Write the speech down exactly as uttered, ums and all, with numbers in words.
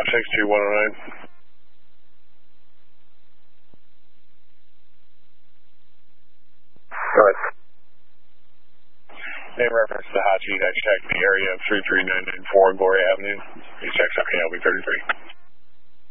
six two one oh nine. Go ahead. In reference to Haji, I checked the area of three three nine nine four Gloria Avenue. He checks out K L B thirty-three.